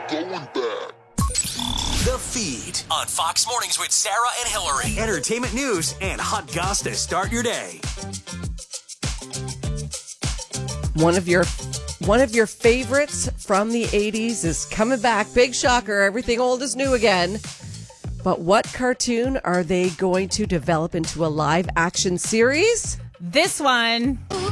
going back. The Feed on Fox Mornings with Sarah and Hillary. Entertainment news and hot goss to start your day. One of your favorites from the 80s is coming back. Big shocker. Everything old is new again. But what cartoon are they going to develop into a live action series? This one.